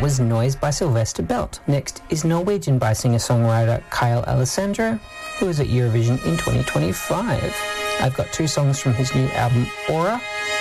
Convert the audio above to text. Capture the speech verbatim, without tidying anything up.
was Noise by Sylvester Belt. Next is Norwegian by singer-songwriter Kyle Alessandro, who was at Eurovision in twenty twenty-five. I've got two songs from his new album Aura,